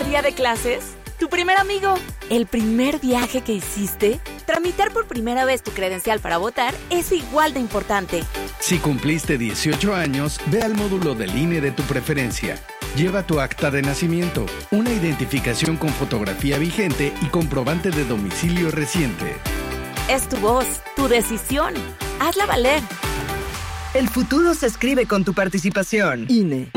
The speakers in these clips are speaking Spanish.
día de clases? ¿Tu primer amigo? ¿El primer viaje que hiciste? Tramitar por primera vez tu credencial para votar es igual de importante. Si cumpliste 18 años, ve al módulo del INE de tu preferencia. Lleva tu acta de nacimiento, una identificación con fotografía vigente y comprobante de domicilio reciente. Es tu voz, tu decisión. Hazla valer. El futuro se escribe con tu participación. INE.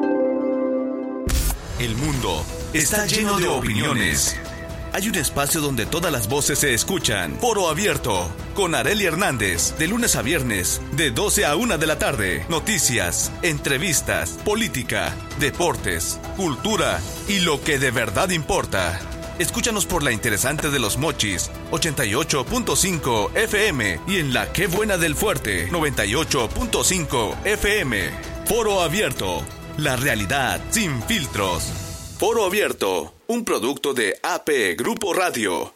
El mundo está lleno de opiniones. Hay un espacio donde todas las voces se escuchan. Foro Abierto, con Arely Hernández, de lunes a viernes, de 12 a 1 de la tarde. Noticias, entrevistas, política, deportes, cultura y lo que de verdad importa. Escúchanos por la interesante de Los Mochis, 88.5 FM, y en la Qué Buena del Fuerte, 98.5 FM. Foro Abierto, la realidad sin filtros. Foro Abierto, un producto de AP Grupo Radio.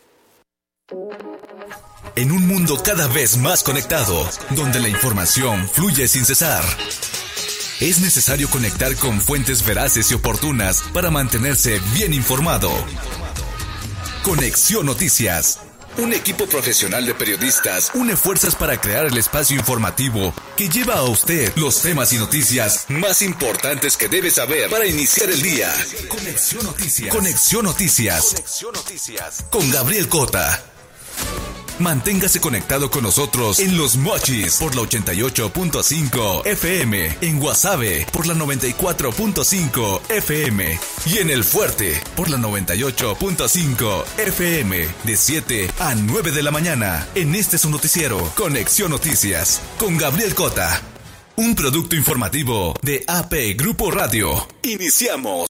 En un mundo cada vez más conectado, donde la información fluye sin cesar, es necesario conectar con fuentes veraces y oportunas para mantenerse bien informado. Conexión Noticias. Un equipo profesional de periodistas une fuerzas para crear el espacio informativo que lleva a usted los temas y noticias más importantes que debe saber para iniciar el día. Conexión Noticias. Conexión Noticias. Conexión Noticias. Con Gabriel Cota. Manténgase conectado con nosotros en Los Mochis por la 88.5 FM, en Guasave por la 94.5 FM y en El Fuerte por la 98.5 FM, de 7 a 9 de la mañana. En este su noticiero, Conexión Noticias, con Gabriel Cota. Un producto informativo de AP Grupo Radio. Iniciamos.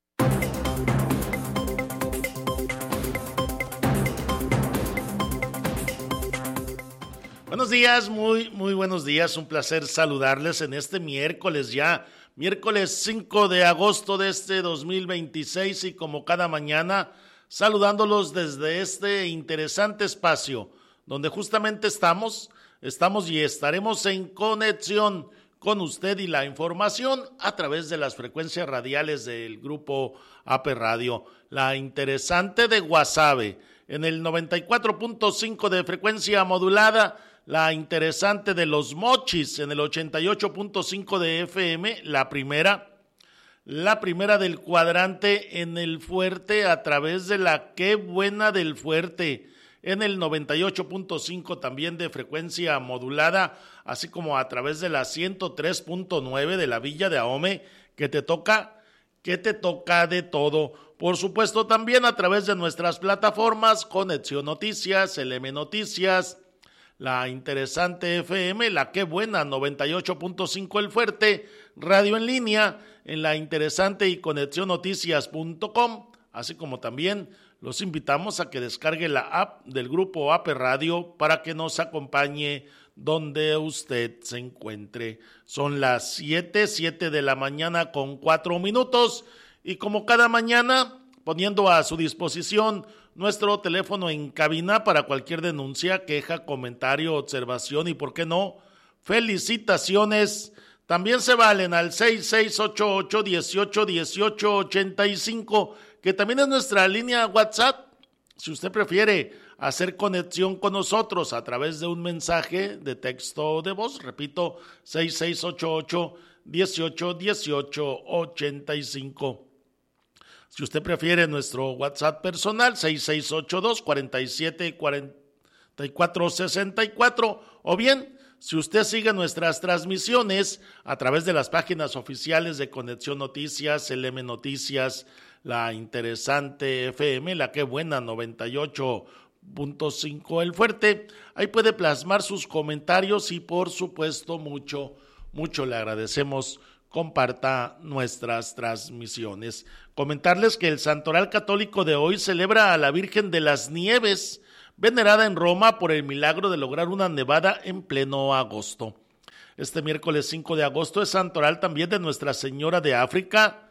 Buenos días, muy buenos días, un placer saludarles en este miércoles 5 de agosto de este 2026, y como cada mañana saludándolos desde este interesante espacio donde justamente estamos y estaremos en conexión con usted y la información a través de las frecuencias radiales del grupo AP Radio. La interesante de Guasave en el 94.5 de frecuencia modulada, la interesante de Los Mochis en el 88.5 de FM, la primera del cuadrante en El Fuerte a través de la Qué Buena del Fuerte en el 98.5 también de frecuencia modulada, así como a través de la 103.9 de la Villa de Ahome, que te toca de todo. Por supuesto, también a través de nuestras plataformas, Conexión Noticias, LM Noticias, la interesante FM, la Qué Buena, 98.5 El Fuerte, radio en línea, en la interesante y conexionnoticias.com, así como también los invitamos a que descargue la app del grupo AP Radio para que nos acompañe donde usted se encuentre. Son las 7 de la mañana con 4 minutos, y como cada mañana, poniendo a su disposición nuestro teléfono en cabina para cualquier denuncia, queja, comentario, observación y, ¿por qué no?, felicitaciones. También se valen al 6688-181885, que también es nuestra línea WhatsApp. Si usted prefiere hacer conexión con nosotros a través de un mensaje de texto o de voz, repito, 6688-181885. Si usted prefiere nuestro WhatsApp personal, 6682-474464, o bien, si usted sigue nuestras transmisiones a través de las páginas oficiales de Conexión Noticias, LM Noticias, la interesante FM, la Qué Buena, 98.5 El Fuerte, ahí puede plasmar sus comentarios y, por supuesto, mucho le agradecemos. Comparta nuestras transmisiones. Comentarles que el Santoral Católico de hoy celebra a la Virgen de las Nieves, venerada en Roma por el milagro de lograr una nevada en pleno agosto. Este miércoles 5 de agosto es Santoral también de Nuestra Señora de África,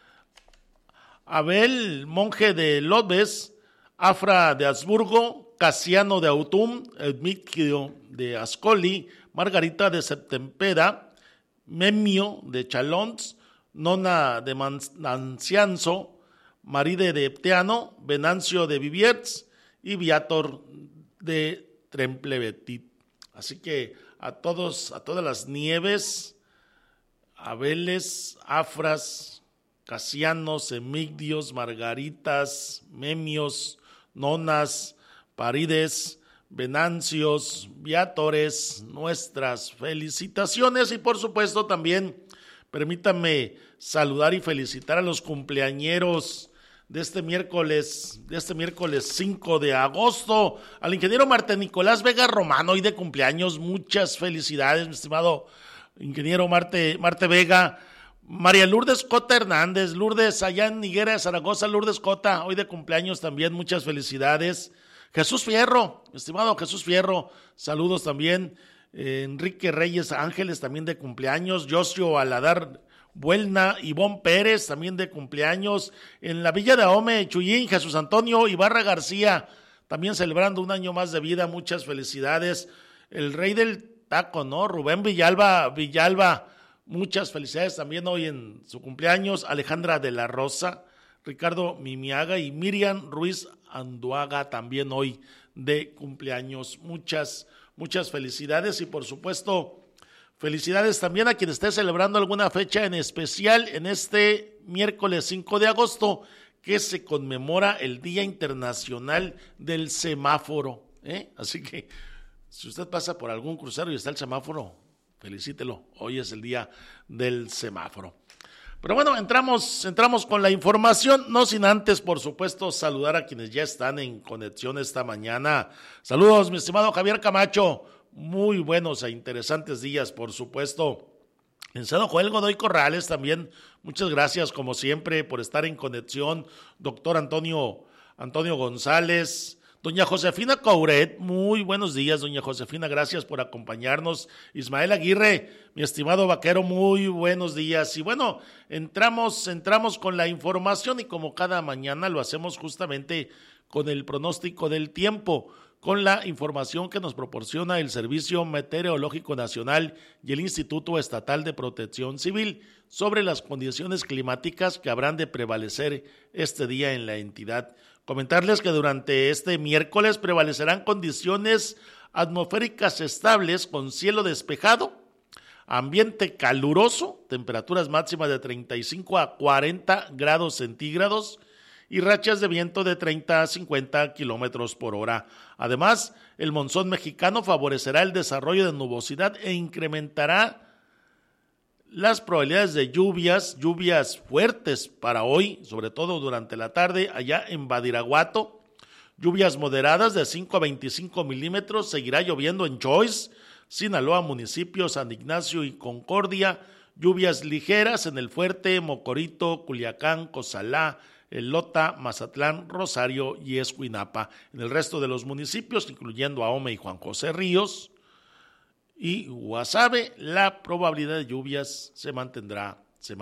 Abel, monje de Lodves, Afra de Habsburgo, Casiano de Autum, Edmigio de Ascoli, Margarita de Septempera, Memio de Chalons, Nona de Nancianzo, Maride de Epteano, Venancio de Vivierts y Viator de Tremplebetit. Así que a todas las Nieves, Abeles, Afras, Casianos, Emigdios, Margaritas, Memios, Nonas, Parides, Venancios, Viatores, nuestras felicitaciones. Y por supuesto también permítanme saludar y felicitar a los cumpleañeros de este miércoles 5 de agosto, al ingeniero Marte Nicolás Vega Romano, hoy de cumpleaños. Muchas felicidades, mi estimado ingeniero Marte Vega. María Lourdes Cota Hernández, Lourdes allá en Higuera de Zaragoza, Lourdes Cota, hoy de cumpleaños también, muchas felicidades. Jesús Fierro, estimado Jesús Fierro, saludos también. Enrique Reyes Ángeles también de cumpleaños. Josio Aladar Buelna, Ivonne Pérez también de cumpleaños. En la Villa de Ahome, Chuyín, Jesús Antonio Ibarra García, también celebrando un año más de vida, muchas felicidades. El rey del taco, ¿no? Rubén Villalba, muchas felicidades también hoy en su cumpleaños. Alejandra de la Rosa, Ricardo Mimiaga y Miriam Ruiz Anduaga también hoy de cumpleaños. Muchas felicidades y por supuesto felicidades también a quien esté celebrando alguna fecha en especial en este miércoles 5 de agosto, que se conmemora el Día Internacional del Semáforo, Así que si usted pasa por algún crucero y está el semáforo, felicítelo, hoy es el Día del Semáforo. Pero bueno, entramos con la información, no sin antes, por supuesto, saludar a quienes ya están en conexión esta mañana. Saludos, mi estimado Javier Camacho, muy buenos e interesantes días, por supuesto. Licenciado Joel Godoy Corrales también, muchas gracias, como siempre, por estar en conexión. Doctor Antonio González. Doña Josefina Couret, muy buenos días, doña Josefina, gracias por acompañarnos. Ismael Aguirre, mi estimado vaquero, muy buenos días. Y bueno, entramos con la información y como cada mañana lo hacemos justamente con el pronóstico del tiempo, con la información que nos proporciona el Servicio Meteorológico Nacional y el Instituto Estatal de Protección Civil sobre las condiciones climáticas que habrán de prevalecer este día en la entidad. Comentarles que durante este miércoles prevalecerán condiciones atmosféricas estables con cielo despejado, ambiente caluroso, temperaturas máximas de 35 a 40 grados centígrados y rachas de viento de 30 a 50 kilómetros por hora. Además, el monzón mexicano favorecerá el desarrollo de nubosidad e incrementará las probabilidades de lluvias fuertes para hoy, sobre todo durante la tarde, allá en Badiraguato. Lluvias moderadas de 5 a 25 milímetros, seguirá lloviendo en Choice, Sinaloa, municipios San Ignacio y Concordia. Lluvias ligeras en El Fuerte, Mocorito, Culiacán, Cozalá, Elota, Mazatlán, Rosario y Escuinapa. En el resto de los municipios, incluyendo Ahome y Juan José Ríos y Guasave, la probabilidad de lluvias se mantendrá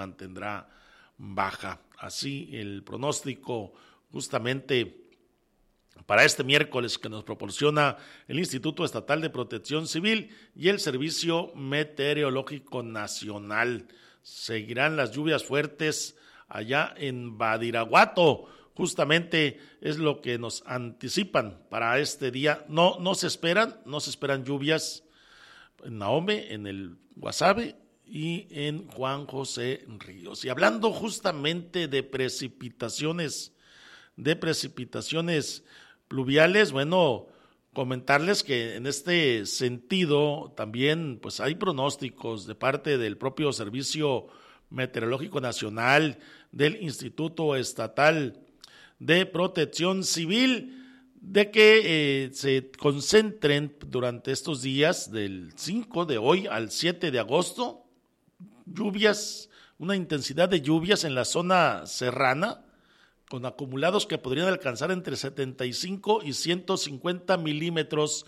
baja. Así el pronóstico justamente para este miércoles que nos proporciona el Instituto Estatal de Protección Civil y el Servicio Meteorológico Nacional. Seguirán las lluvias fuertes allá en Badiraguato. Justamente es lo que nos anticipan para este día. No se esperan lluvias en Ahome, en el Guasave y en Juan José Ríos. Y hablando justamente de precipitaciones pluviales, bueno, comentarles que en este sentido también pues hay pronósticos de parte del propio Servicio Meteorológico Nacional, del Instituto Estatal de Protección Civil, de que se concentren durante estos días del 5 de hoy al 7 de agosto lluvias, una intensidad de lluvias en la zona serrana con acumulados que podrían alcanzar entre 75 y 150 milímetros,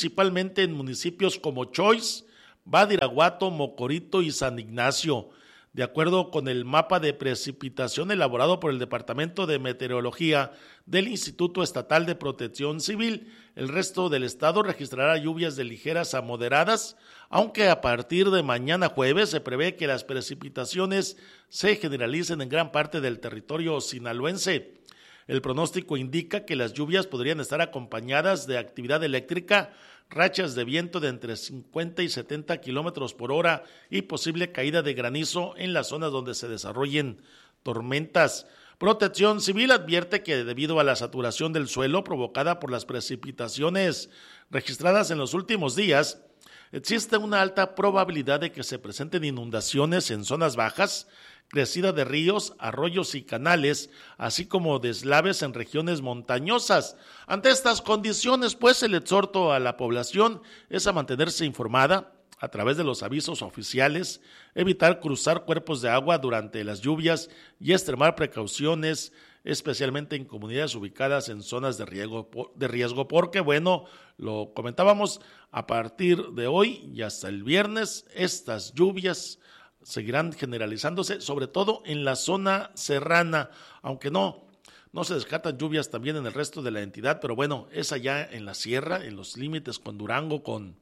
principalmente en municipios como Choice, Badiraguato, Mocorito y San Ignacio. De acuerdo con el mapa de precipitación elaborado por el Departamento de Meteorología del Instituto Estatal de Protección Civil, el resto del estado registrará lluvias de ligeras a moderadas, aunque a partir de mañana jueves se prevé que las precipitaciones se generalicen en gran parte del territorio sinaloense. El pronóstico indica que las lluvias podrían estar acompañadas de actividad eléctrica, rachas de viento de entre 50 y 70 kilómetros por hora y posible caída de granizo en las zonas donde se desarrollen tormentas. Protección Civil advierte que debido a la saturación del suelo provocada por las precipitaciones registradas en los últimos días, existe una alta probabilidad de que se presenten inundaciones en zonas bajas, crecida de ríos, arroyos y canales, así como deslaves en regiones montañosas. Ante estas condiciones, pues, el exhorto a la población es a mantenerse informada a través de los avisos oficiales, evitar cruzar cuerpos de agua durante las lluvias y extremar precauciones, especialmente en comunidades ubicadas en zonas de riesgo, porque, bueno, lo comentábamos, a partir de hoy y hasta el viernes, estas lluvias seguirán generalizándose, sobre todo en la zona serrana, aunque no se descartan lluvias también en el resto de la entidad, pero bueno, es allá en la sierra, en los límites con Durango, con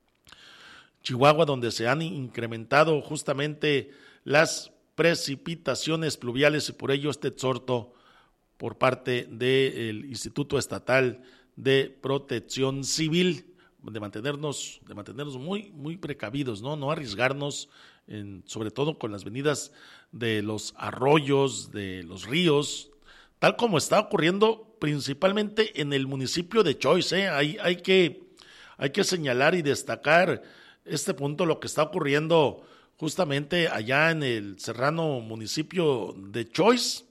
Chihuahua, donde se han incrementado justamente las precipitaciones pluviales, y por ello este exhorto por parte del Instituto Estatal de Protección Civil de mantenernos muy precavidos, no arriesgarnos, sobre todo con las venidas de los arroyos, de los ríos, tal como está ocurriendo principalmente en el municipio de Choix. Hay que señalar y destacar este punto, lo que está ocurriendo justamente allá en el serrano municipio de Choix,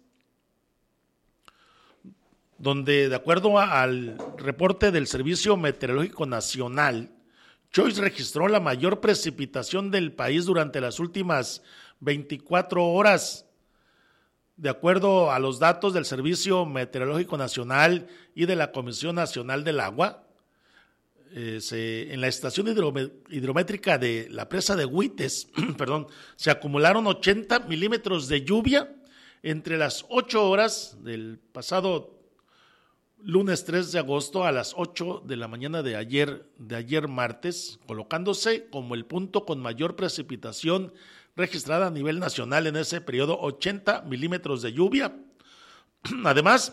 donde, de acuerdo al reporte del Servicio Meteorológico Nacional, Choix registró la mayor precipitación del país durante las últimas 24 horas. De acuerdo a los datos del Servicio Meteorológico Nacional y de la Comisión Nacional del Agua, en la estación hidrométrica de la presa de Huites, se acumularon 80 milímetros de lluvia entre las 8 horas del pasado lunes 3 de agosto a las 8 de la mañana de ayer martes, colocándose como el punto con mayor precipitación registrada a nivel nacional en ese periodo, 80 milímetros de lluvia. Además,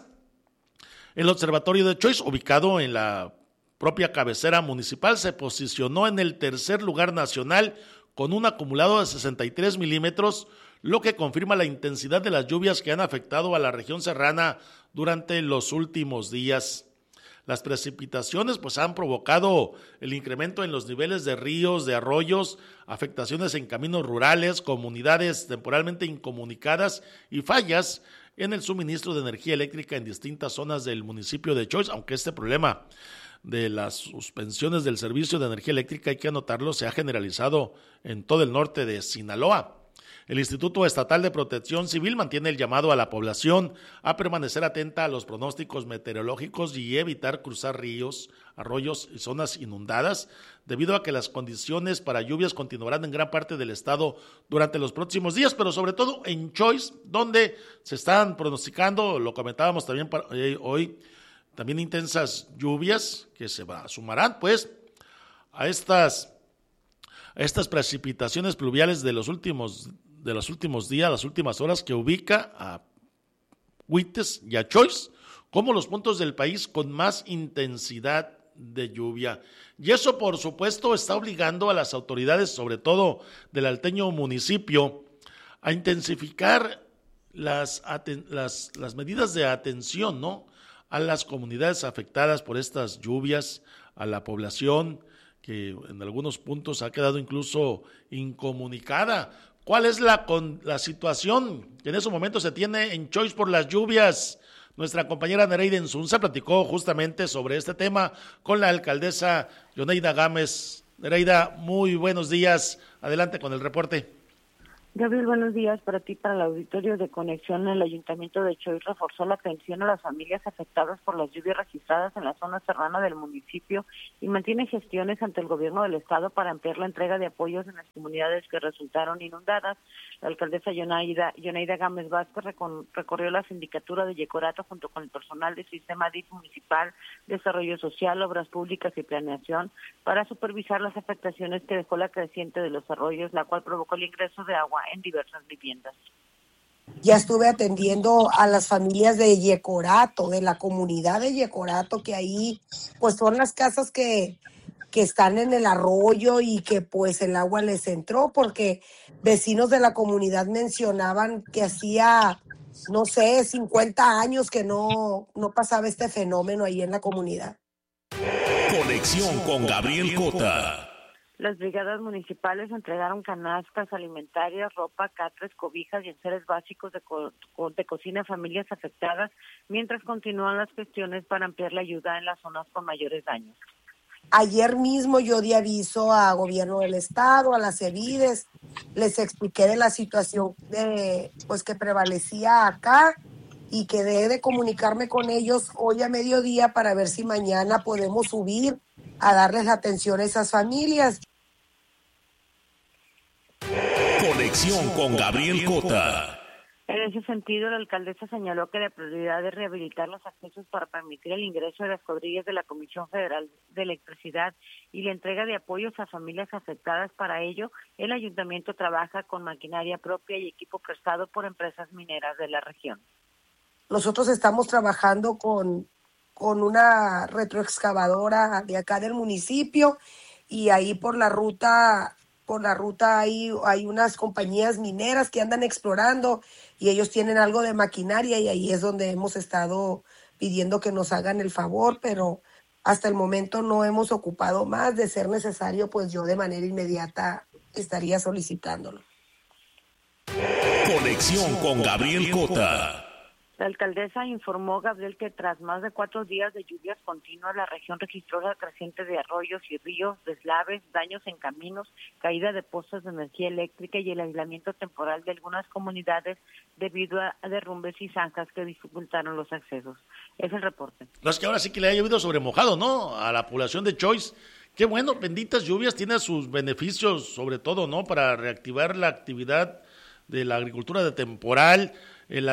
el Observatorio de Choix, ubicado en la propia cabecera municipal, se posicionó en el tercer lugar nacional con un acumulado de 63 milímetros, lo que confirma la intensidad de las lluvias que han afectado a la región serrana durante los últimos días. Las precipitaciones pues han provocado el incremento en los niveles de ríos, de arroyos, afectaciones en caminos rurales, comunidades temporalmente incomunicadas y fallas en el suministro de energía eléctrica en distintas zonas del municipio de Choix, aunque este problema de las suspensiones del servicio de energía eléctrica, hay que anotarlo, se ha generalizado en todo el norte de Sinaloa. El Instituto Estatal de Protección Civil mantiene el llamado a la población a permanecer atenta a los pronósticos meteorológicos y evitar cruzar ríos, arroyos y zonas inundadas, debido a que las condiciones para lluvias continuarán en gran parte del estado durante los próximos días, pero sobre todo en Choix, donde se están pronosticando, lo comentábamos también hoy, también intensas lluvias que se sumarán pues a estas precipitaciones pluviales de los últimos días, las últimas horas, que ubica a Huites y a Choix como los puntos del país con más intensidad de lluvia. Y eso, por supuesto, está obligando a las autoridades, sobre todo del alteño municipio, a intensificar las medidas de atención, ¿no?, a las comunidades afectadas por estas lluvias, a la población que en algunos puntos ha quedado incluso incomunicada. ¿Cuál es la situación que en esos momentos se tiene en Choix por las lluvias? Nuestra compañera Nereida Insunza platicó justamente sobre este tema con la alcaldesa Yoneida Gámez. Nereida, muy buenos días. Adelante con el reporte. Gabriel, buenos días para ti, para el auditorio de Conexión. El Ayuntamiento de Choix reforzó la atención a las familias afectadas por las lluvias registradas en la zona serrana del municipio y mantiene gestiones ante el gobierno del estado para ampliar la entrega de apoyos en las comunidades que resultaron inundadas. La alcaldesa Yoneida Gámez Vázquez recorrió la sindicatura de Yecorato junto con el personal del Sistema DIF Municipal, Desarrollo Social, Obras Públicas y Planeación para supervisar las afectaciones que dejó la creciente de los arroyos, la cual provocó el ingreso de agua en diversas viviendas. Ya estuve atendiendo a las familias de Yecorato, de la comunidad de Yecorato, que ahí pues son las casas que están en el arroyo y que pues el agua les entró, porque vecinos de la comunidad mencionaban que hacía, no sé, 50 años que no pasaba este fenómeno ahí en la comunidad. Conexión con Gabriel Cota. Las brigadas municipales entregaron canastas alimentarias, ropa, catres, cobijas y enseres básicos de cocina a familias afectadas, mientras continúan las gestiones para ampliar la ayuda en las zonas con mayores daños. Ayer mismo yo di aviso a gobierno del estado, a las CEVIDES, les expliqué de la situación pues que prevalecía acá y quedé de comunicarme con ellos hoy a mediodía para ver si mañana podemos subir a darles la atención a esas familias. Conexión con Gabriel Cota. En ese sentido, la alcaldesa señaló que la prioridad es rehabilitar los accesos para permitir el ingreso de las cuadrillas de la Comisión Federal de Electricidad y la entrega de apoyos a familias afectadas. Para ello, el ayuntamiento trabaja con maquinaria propia y equipo prestado por empresas mineras de la región. Nosotros estamos trabajando con una retroexcavadora de acá del municipio y ahí por la ruta hay unas compañías mineras que andan explorando y ellos tienen algo de maquinaria y ahí es donde hemos estado pidiendo que nos hagan el favor, pero hasta el momento no hemos ocupado más. De ser necesario, pues yo de manera inmediata estaría solicitándolo. Conexión con Gabriel Cota. La alcaldesa informó, Gabriel, que tras más de 4 días de lluvias continuas, la región registró la creciente de arroyos y ríos, deslaves, daños en caminos, caída de postes de energía eléctrica y el aislamiento temporal de algunas comunidades debido a derrumbes y zanjas que dificultaron los accesos. Es el reporte. No, es que ahora sí que le ha llovido sobre mojado, ¿no? A la población de Choix. Qué bueno, benditas lluvias, tiene sus beneficios, sobre todo, ¿no? Para reactivar la actividad de la agricultura de temporal, el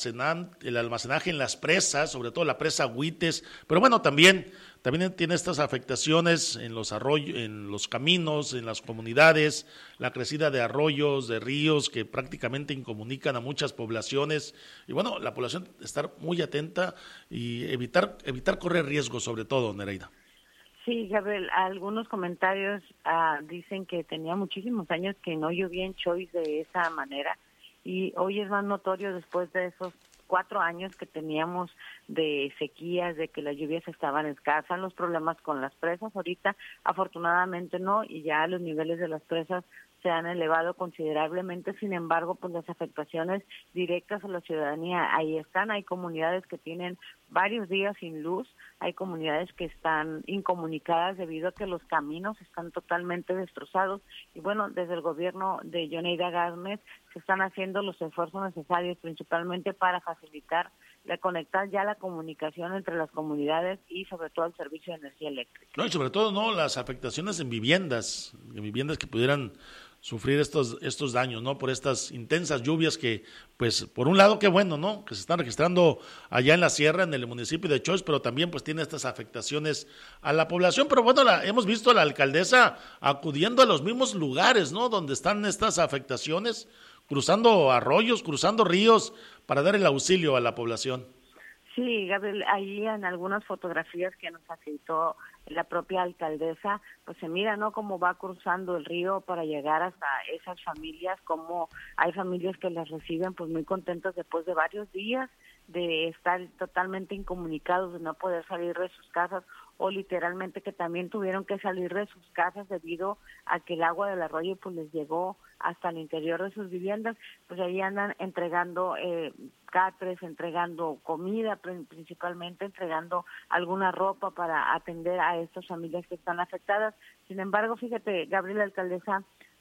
almacenaje en las presas, sobre todo la presa Huites, pero bueno, también tiene estas afectaciones en los arroyos, en los caminos, en las comunidades, la crecida de arroyos, de ríos que prácticamente incomunican a muchas poblaciones, y bueno, la población estar muy atenta y evitar correr riesgos, sobre todo, Nereida. Sí, Gabriel, algunos comentarios dicen que tenía muchísimos años que no llovía en Choix de esa manera, y hoy es más notorio después de esos 4 años que teníamos de sequías, de que las lluvias estaban escasas, los problemas con las presas. Ahorita afortunadamente no, y ya los niveles de las presas se han elevado considerablemente. Sin embargo, pues las afectaciones directas a la ciudadanía ahí están. Hay comunidades que tienen varios días sin luz, hay comunidades que están incomunicadas debido a que los caminos están totalmente destrozados, y bueno, desde el gobierno de Yoneida Gámez se están haciendo los esfuerzos necesarios principalmente para facilitar conectar ya la comunicación entre las comunidades y sobre todo el servicio de energía eléctrica. No, y sobre todo no las afectaciones en viviendas que pudieran sufrir estos daños, ¿no? Por estas intensas lluvias que, pues, por un lado, qué bueno, ¿no? Que se están registrando allá en la sierra, en el municipio de Choix, pero también, pues, tiene estas afectaciones a la población. Pero bueno, hemos visto a la alcaldesa acudiendo a los mismos lugares, ¿no? Donde están estas afectaciones, cruzando arroyos, cruzando ríos, para dar el auxilio a la población. Sí, Gabriel, ahí en algunas fotografías que nos facilitó la propia alcaldesa, pues se mira, ¿no?, cómo va cruzando el río para llegar hasta esas familias, cómo hay familias que las reciben pues muy contentas después de varios días de estar totalmente incomunicados, de no poder salir de sus casas, o literalmente que también tuvieron que salir de sus casas debido a que el agua del arroyo pues les llegó hasta el interior de sus viviendas. Pues ahí andan entregando catres, entregando comida, principalmente entregando alguna ropa para atender a estas familias que están afectadas. Sin embargo, fíjate, Gabriela, alcaldesa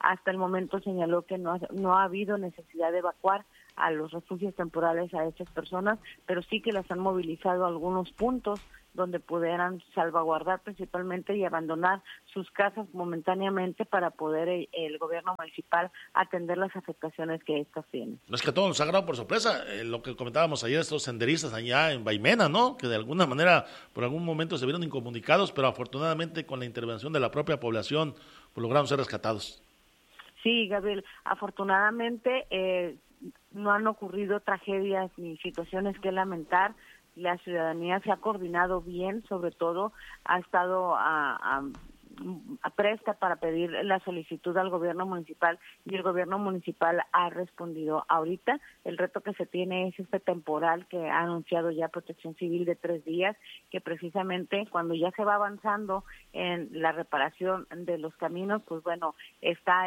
Hasta el momento señaló que no ha habido necesidad de evacuar a los refugios temporales a estas personas, pero sí que las han movilizado a algunos puntos donde pudieran salvaguardar principalmente y abandonar sus casas momentáneamente para poder el gobierno municipal atender las afectaciones que estas tienen. No es que todo nos ha agarrado por sorpresa, lo que comentábamos ayer, estos senderistas allá en Baimena, ¿no? Que de alguna manera, por algún momento se vieron incomunicados, pero afortunadamente con la intervención de la propia población, pues lograron ser rescatados. Sí, Gabriel, afortunadamente no han ocurrido tragedias ni situaciones que lamentar. La ciudadanía se ha coordinado bien, sobre todo ha estado presta para pedir la solicitud al gobierno municipal y el gobierno municipal ha respondido. Ahorita el reto que se tiene es este temporal que ha anunciado ya Protección Civil de 3 días, que precisamente cuando ya se va avanzando en la reparación de los caminos, pues bueno, está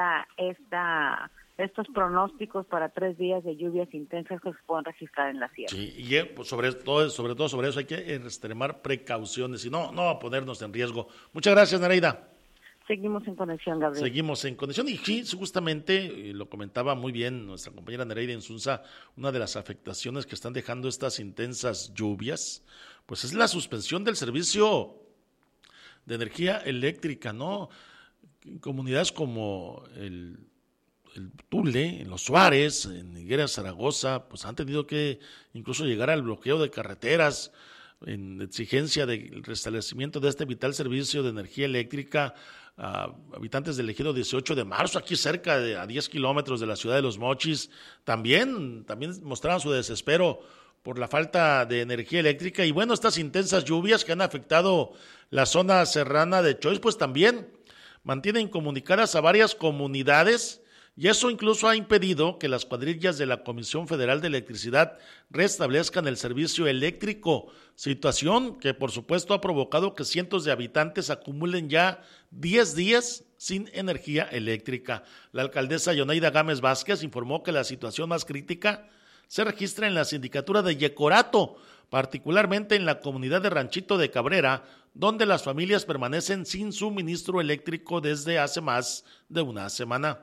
estos pronósticos para 3 días de lluvias intensas que se pueden registrar en la sierra. Sí, y pues sobre todo sobre eso hay que extremar precauciones y no a ponernos en riesgo. Muchas gracias, Nereida. Seguimos en conexión, Gabriel. Seguimos en conexión y sí, justamente lo comentaba muy bien nuestra compañera Nereida Insunza, una de las afectaciones que están dejando estas intensas lluvias, pues es la suspensión del servicio de energía eléctrica, ¿no? En comunidades como el Tule, en Los Suárez, en Higuera, Zaragoza, pues han tenido que incluso llegar al bloqueo de carreteras en exigencia del restablecimiento de este vital servicio de energía eléctrica a habitantes del ejido 18 de marzo, aquí cerca a 10 kilómetros de la ciudad de Los Mochis. También mostraron su desespero por la falta de energía eléctrica y bueno, estas intensas lluvias que han afectado la zona serrana de Choix, pues también mantienen comunicadas a varias comunidades. Y eso incluso ha impedido que las cuadrillas de la Comisión Federal de Electricidad restablezcan el servicio eléctrico, situación que por supuesto ha provocado que cientos de habitantes acumulen ya 10 días sin energía eléctrica. La alcaldesa Yoneida Gámez Vázquez informó que la situación más crítica se registra en la sindicatura de Yecorato, particularmente en la comunidad de Ranchito de Cabrera, donde las familias permanecen sin suministro eléctrico desde hace más de una semana.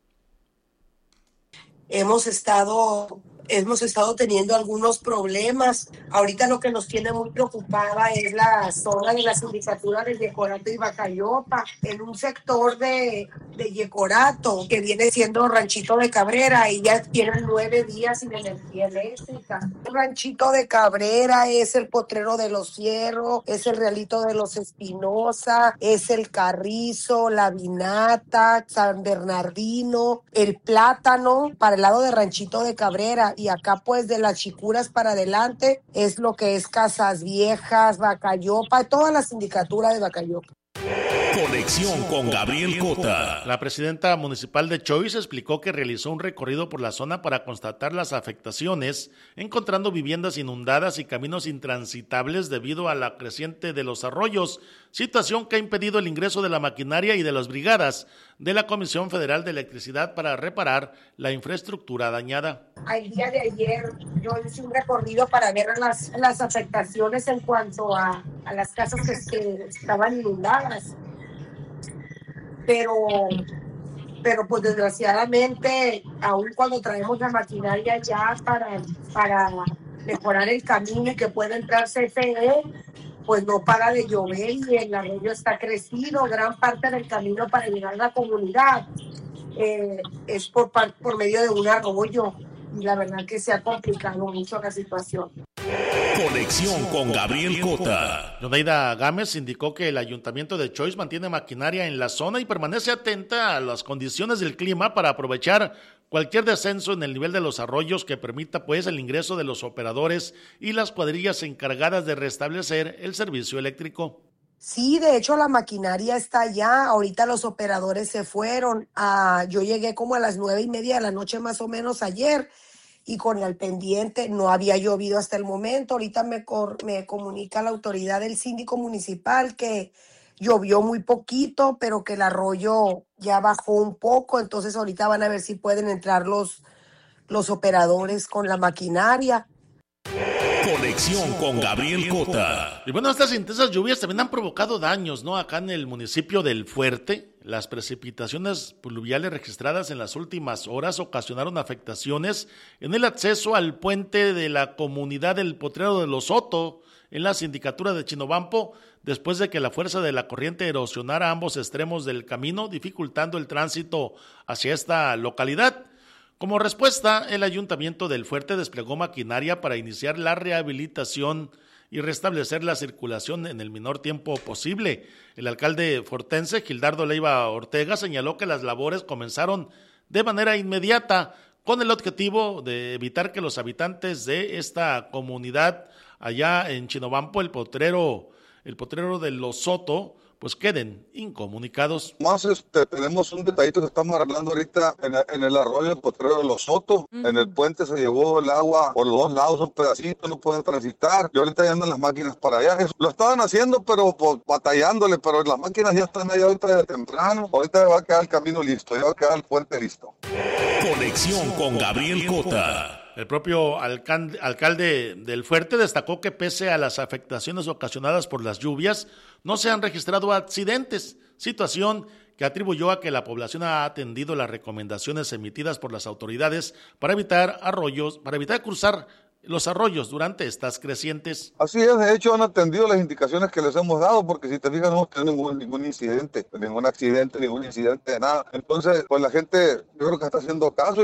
Hemos estado teniendo algunos problemas. Ahorita lo que nos tiene muy preocupada es la zona de la sindicatura de Yecorato y Bacayopa, en un sector de Yecorato, que viene siendo Ranchito de Cabrera, y ya tienen 9 días sin energía eléctrica. El Ranchito de Cabrera es el Potrero de los Fierros, es el Realito de los Espinosa, es el Carrizo, la Vinata, San Bernardino, el Plátano, para el lado de Ranchito de Cabrera. Y acá pues de las Chicuras para adelante es lo que es Casas Viejas, Bacayopa, toda la sindicatura de Bacayopa. Conexión con Gabriel Cota. La presidenta municipal de Choix explicó que realizó un recorrido por la zona para constatar las afectaciones, encontrando viviendas inundadas y caminos intransitables debido a la creciente de los arroyos, situación que ha impedido el ingreso de la maquinaria y de las brigadas de la Comisión Federal de Electricidad para reparar la infraestructura dañada. El día de ayer yo hice un recorrido para ver las afectaciones en cuanto a las casas que estaban inundadas. Pero pues desgraciadamente, aún cuando traemos la maquinaria ya para mejorar el camino y que pueda entrar CFE, pues no para de llover y el arroyo está crecido. Gran parte del camino para llegar a la comunidad es por medio de un arroyo, y la verdad que se ha complicado mucho la situación. Conexión con Gabriel Cota. Yoneida Gámez indicó que el ayuntamiento de Choix mantiene maquinaria en la zona y permanece atenta a las condiciones del clima para aprovechar cualquier descenso en el nivel de los arroyos que permita pues el ingreso de los operadores y las cuadrillas encargadas de restablecer el servicio eléctrico. Sí, de hecho la maquinaria está allá. Ahorita los operadores se fueron. Yo llegué como a las 9:30 de la noche más o menos ayer, y con el pendiente. No había llovido hasta el momento. Ahorita me comunica la autoridad del síndico municipal que llovió muy poquito, pero que el arroyo ya bajó un poco. Entonces ahorita van a ver si pueden entrar los operadores con la maquinaria. Conexión con Gabriel Cota. Y bueno, estas intensas lluvias también han provocado daños, ¿no? Acá en el municipio del Fuerte, las precipitaciones pluviales registradas en las últimas horas ocasionaron afectaciones en el acceso al puente de la comunidad del Potrero de Los Soto, en la sindicatura de Chinobampo, después de que la fuerza de la corriente erosionara ambos extremos del camino, dificultando el tránsito hacia esta localidad. Como respuesta, el Ayuntamiento del Fuerte desplegó maquinaria para iniciar la rehabilitación y restablecer la circulación en el menor tiempo posible. El alcalde fortense, Gildardo Leiva Ortega, señaló que las labores comenzaron de manera inmediata con el objetivo de evitar que los habitantes de esta comunidad allá en Chinobampo, el potrero de Los Soto, pues queden incomunicados. Más tenemos un detallito que estamos arreglando ahorita en el arroyo del Potrero de Los Soto. En el puente se llevó el agua por los dos lados, un pedacito, no pueden transitar. Y ahorita ya andan las máquinas para allá. Lo estaban haciendo, pero batallándole, pero las máquinas ya están allá ahorita de temprano. Ahorita va a quedar el camino listo, ya va a quedar el puente listo. Conexión con Gabriel Cota. El propio alcalde del Fuerte destacó que pese a las afectaciones ocasionadas por las lluvias, no se han registrado accidentes, situación que atribuyó a que la población ha atendido las recomendaciones emitidas por las autoridades para evitar cruzar los arroyos durante estas crecientes. Así es, de hecho han atendido las indicaciones que les hemos dado, porque si te fijas no hemos tenido ningún incidente, ningún accidente, ningún incidente de nada. Entonces, pues la gente yo creo que está haciendo caso.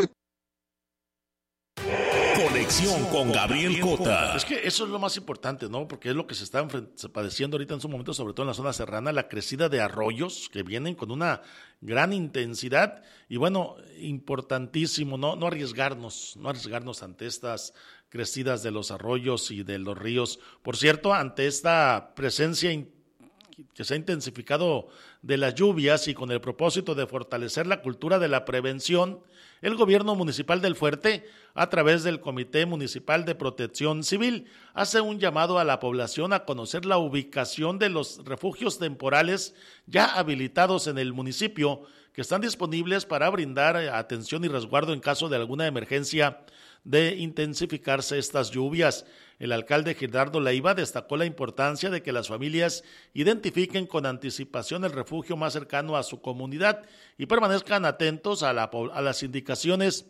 Conexión con Gabriel Cota. Es que eso es lo más importante, ¿no? Porque es lo que se está padeciendo ahorita en su momento, sobre todo en la zona serrana, la crecida de arroyos que vienen con una gran intensidad y bueno, importantísimo, no arriesgarnos ante estas crecidas de los arroyos y de los ríos. Por cierto, ante esta presencia que se ha intensificado de las lluvias y con el propósito de fortalecer la cultura de la prevención, el gobierno municipal del Fuerte, a través del Comité Municipal de Protección Civil, hace un llamado a la población a conocer la ubicación de los refugios temporales ya habilitados en el municipio, que están disponibles para brindar atención y resguardo en caso de alguna emergencia de intensificarse estas lluvias. El alcalde Gildardo Leiva destacó la importancia de que las familias identifiquen con anticipación el refugio más cercano a su comunidad y permanezcan atentos a las indicaciones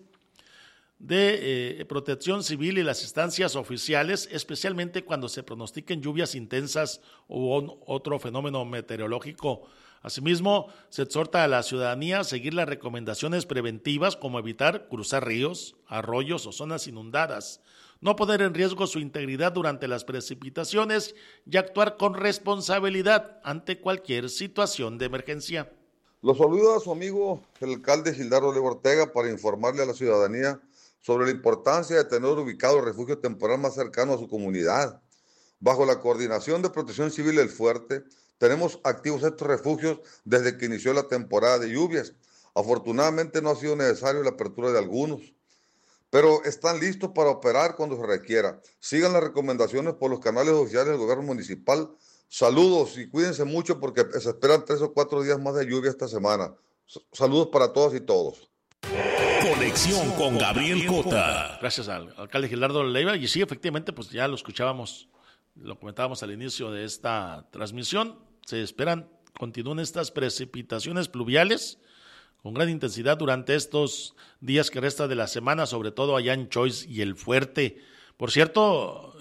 de protección civil y las instancias oficiales, especialmente cuando se pronostiquen lluvias intensas o otro fenómeno meteorológico. Asimismo, se exhorta a la ciudadanía a seguir las recomendaciones preventivas como evitar cruzar ríos, arroyos o zonas inundadas, no poner en riesgo su integridad durante las precipitaciones y actuar con responsabilidad ante cualquier situación de emergencia. Los saluda a su amigo el alcalde Gildardo Leiva Ortega para informarle a la ciudadanía sobre la importancia de tener ubicado el refugio temporal más cercano a su comunidad. Bajo la coordinación de Protección Civil del Fuerte, tenemos activos estos refugios desde que inició la temporada de lluvias. Afortunadamente no ha sido necesario la apertura de algunos, pero están listos para operar cuando se requiera. Sigan las recomendaciones por los canales oficiales del gobierno municipal. Saludos y cuídense mucho porque se esperan 3 o 4 días más de lluvia esta semana. Saludos para todas y todos. Conexión con Gabriel Cota. Gracias al alcalde Gildardo Leiva. Y sí, efectivamente, pues ya lo escuchábamos, lo comentábamos al inicio de esta transmisión. Se esperan, continúen estas precipitaciones pluviales con gran intensidad durante estos días que resta de la semana, sobre todo allá en Choix y el Fuerte. Por cierto,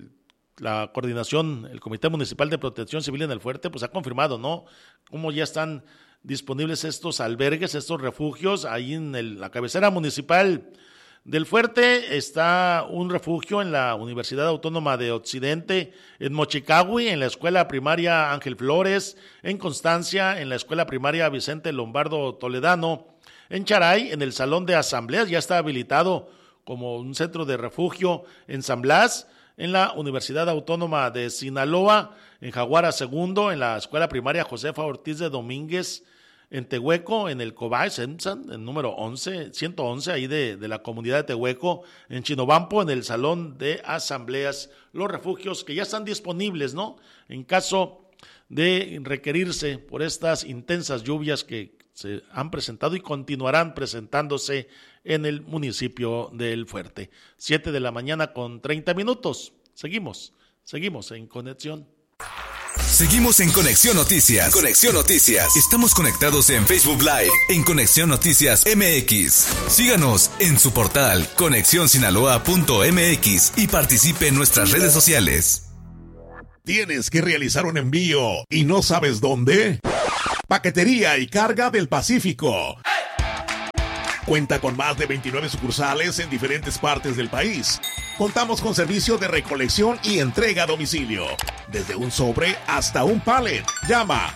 la coordinación, el Comité Municipal de Protección Civil en el Fuerte, pues ha confirmado, ¿no?, cómo ya están disponibles estos albergues, estos refugios. Ahí en la cabecera municipal del Fuerte está un refugio en la Universidad Autónoma de Occidente, en Mochicagui, en la Escuela Primaria Ángel Flores, en Constancia, en la Escuela Primaria Vicente Lombardo Toledano, en Charay, en el Salón de Asambleas, ya está habilitado como un centro de refugio en San Blas, en la Universidad Autónoma de Sinaloa, en Jaguara II, en la Escuela Primaria Josefa Ortiz de Domínguez, en Tehueco, en el Cobay, el número 111, ahí de la comunidad de Tehueco, en Chinobampo, en el Salón de Asambleas, los refugios que ya están disponibles, ¿no?, en caso de requerirse por estas intensas lluvias que se han presentado y continuarán presentándose en el municipio del Fuerte. 7 de la mañana con 30 minutos. Seguimos en conexión. Seguimos en Conexión Noticias. Conexión Noticias. Estamos conectados en Facebook Live, en Conexión Noticias MX. Síganos en su portal conexionsinaloa.mx y participe en nuestras redes sociales. ¿Tienes que realizar un envío y no sabes dónde? Paquetería y Carga del Pacífico. Cuenta con más de 29 sucursales en diferentes partes del país. Contamos con servicio de recolección y entrega a domicilio. Desde un sobre hasta un pallet. Llama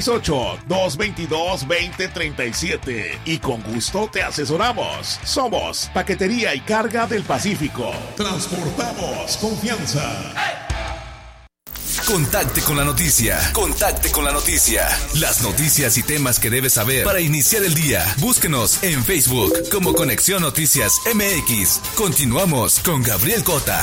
668-222-2037 y con gusto te asesoramos. Somos Paquetería y Carga del Pacífico. Transportamos confianza. Contacte con la noticia. Contacte con la noticia. Las noticias y temas que debes saber para iniciar el día. Búsquenos en Facebook como Conexión Noticias MX. Continuamos con Gabriel Cota.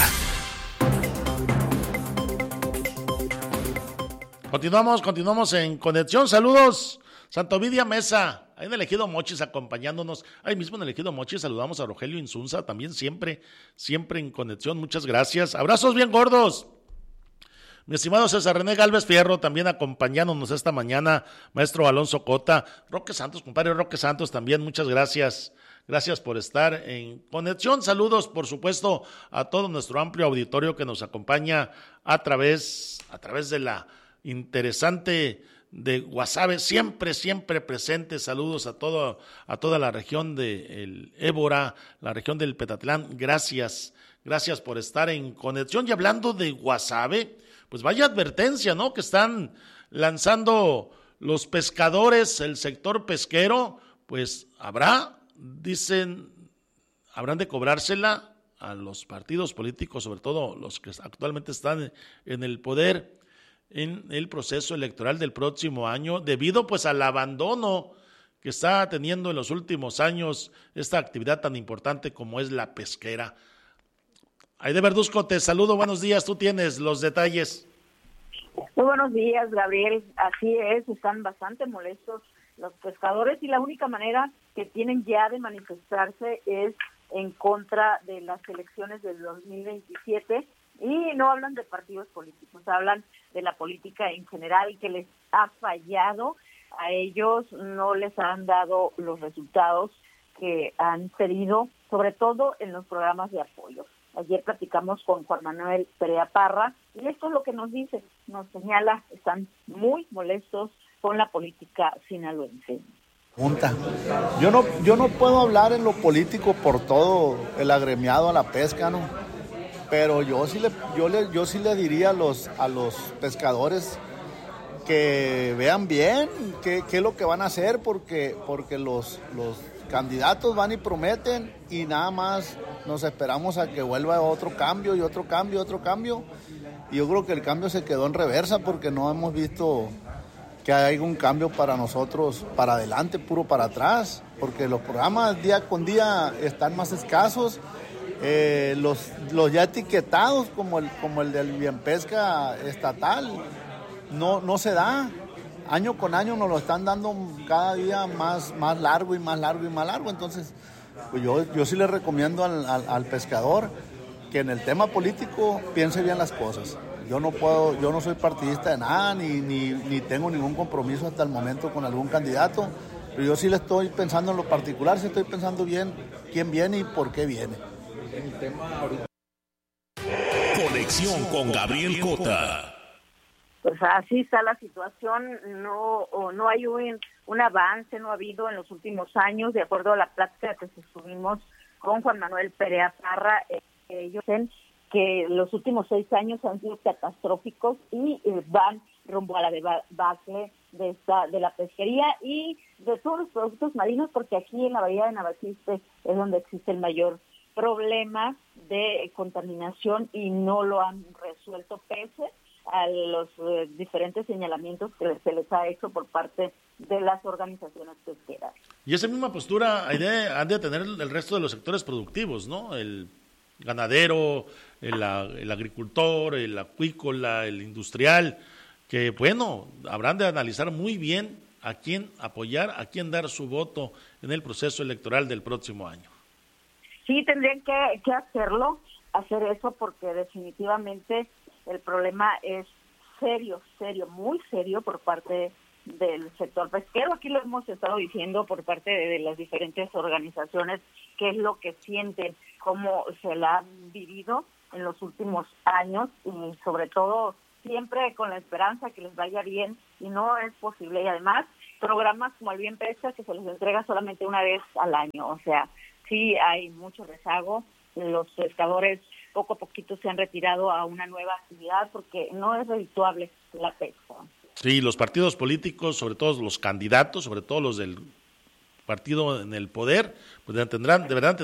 Continuamos en Conexión. Saludos, Santa Ovidia Mesa, ahí en el Ejido Mochis acompañándonos. Ahí mismo en el Ejido Mochis saludamos a Rogelio Insunza, también siempre en conexión. Muchas gracias. Abrazos bien gordos. Mi estimado César René Galvez Fierro, también acompañándonos esta mañana, maestro Alonso Cota, Roque Santos, compadre Roque Santos, también muchas gracias. Gracias por estar en conexión. Saludos, por supuesto, a todo nuestro amplio auditorio que nos acompaña a través de la interesante de Guasave, siempre presente. Saludos a toda la región del Ébora, la región del Petatlán. Gracias por estar en conexión. Y hablando de Guasave, pues vaya advertencia, ¿no? Que están lanzando los pescadores, el sector pesquero, pues habrán de cobrársela a los partidos políticos, sobre todo los que actualmente están en el poder, en el proceso electoral del próximo año, debido pues al abandono que está teniendo en los últimos años esta actividad tan importante como es la pesquera. Aide Verduzco, te saludo, buenos días, tú tienes los detalles. Muy buenos días, Gabriel, así es, están bastante molestos los pescadores y la única manera que tienen ya de manifestarse es en contra de las elecciones del 2027 y no hablan de partidos políticos, hablan de la política en general que les ha fallado, a ellos no les han dado los resultados que han pedido, sobre todo en los programas de apoyo. Ayer platicamos con Juan Manuel Perea Parra y esto es lo que nos dice, nos señala, están muy molestos con la política sinaloense. Yo no puedo hablar en lo político por todo el agremiado a la pesca, ¿no? Pero yo sí le diría a los pescadores que vean bien qué es lo que van a hacer porque los candidatos van y prometen y nada más nos esperamos a que vuelva otro cambio y otro cambio. Y yo creo que el cambio se quedó en reversa porque no hemos visto que hay un cambio para nosotros para adelante, puro para atrás, porque los programas día con día están más escasos. Los ya etiquetados como el del Bien Pesca estatal no se da. Año con año nos lo están dando cada día más largo. Entonces, pues yo sí le recomiendo al pescador que en el tema político piense bien las cosas. Yo no soy partidista de nada, ni tengo ningún compromiso hasta el momento con algún candidato, pero yo sí le estoy pensando en lo particular, sí estoy pensando bien quién viene y por qué viene. Conexión con Gabriel Cota. Pues así está la situación, no hay un avance, no ha habido en los últimos años, de acuerdo a la plática que sostuvimos con Juan Manuel Perea Parra, ellos dicen que los últimos 6 años han sido catastróficos y van rumbo a la debacle de la pesquería y de todos los productos marinos, porque aquí en la bahía de Navachiste es donde existe el mayor problema de contaminación y no lo han resuelto pese a los diferentes señalamientos que se les ha hecho por parte de las organizaciones pesqueras. Y esa misma postura han de tener el resto de los sectores productivos, ¿no? El ganadero, el agricultor, el acuícola, el industrial, que bueno, habrán de analizar muy bien a quién apoyar, a quién dar su voto en el proceso electoral del próximo año. Sí, tendrían que hacer eso porque definitivamente el problema es serio, muy serio por parte del sector pesquero. Aquí lo hemos estado diciendo por parte de las diferentes organizaciones, qué es lo que sienten, cómo se la han vivido en los últimos años y sobre todo siempre con la esperanza que les vaya bien y no es posible. Y además programas como el Bien Pesca que se les entrega solamente una vez al año, o sea, sí hay mucho rezago. Los pescadores poco a poquito se han retirado a una nueva actividad porque no es redituable la pesca. Sí, los partidos políticos, sobre todo los candidatos, sobre todo los del partido en el poder, pues deberán